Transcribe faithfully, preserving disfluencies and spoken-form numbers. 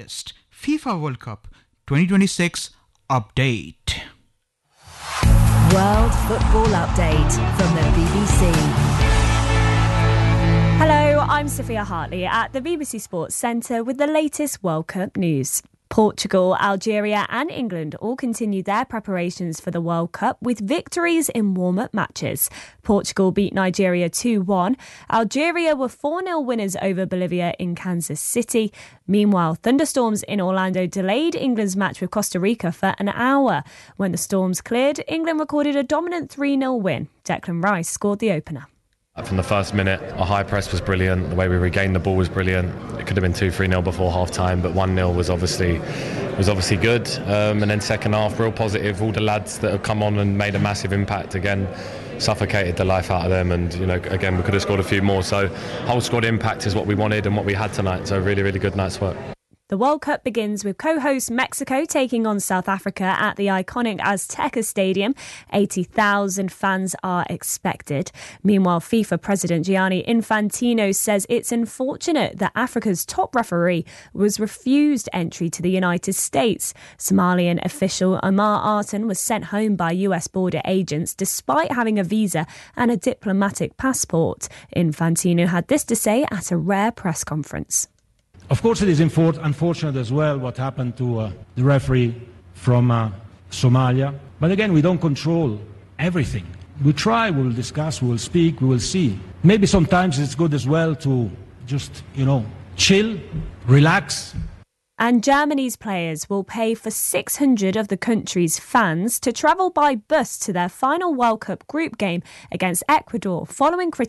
latest FIFA World Cup twenty twenty-six update. World Football Update from the B B C. Hello, I'm Sophia Hartley at the B B C Sports Centre with the latest World Cup news. Portugal, Algeria and England all continued their preparations for the World Cup with victories in warm-up matches. Portugal beat Nigeria two one. Algeria were four nil winners over Bolivia in Kansas City. Meanwhile, thunderstorms in Orlando delayed England's match with Costa Rica for an hour. When the storms cleared, England recorded a dominant three nil win. Declan Rice scored the opener. From the first minute, our high press was brilliant. The way we regained the ball was brilliant. It could have been two three nil before half time, but one nil was obviously was obviously good. Um, and then second half, real positive. All the lads that have come on and made a massive impact again, suffocated the life out of them. And you know, again, we could have scored a few more. So whole squad impact is what we wanted and what we had tonight. So really, really good night's work. The World Cup begins with co-host Mexico taking on South Africa at the iconic Azteca Stadium. eighty thousand fans are expected. Meanwhile, FIFA President Gianni Infantino says it's unfortunate that Africa's top referee was refused entry to the United States. Somalian official Omar Artan was sent home by U S border agents despite having a visa and a diplomatic passport. Infantino had this to say at a rare press conference. Of course, it is unfortunate as well what happened to uh, the referee from uh, Somalia. But again, we don't control everything. We try, we will discuss, we will speak, we will see. Maybe sometimes it's good as well to just, you know, chill, relax. And Germany's players will pay for six hundred of the country's fans to travel by bus to their final World Cup group game against Ecuador following criticism